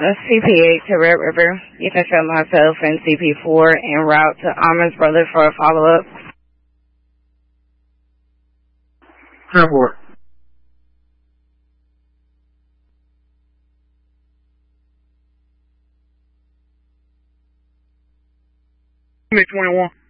CP8 to Red River. You can show myself in CP4 en route to Almond's brother for a follow-up. 10-4. Give me 21.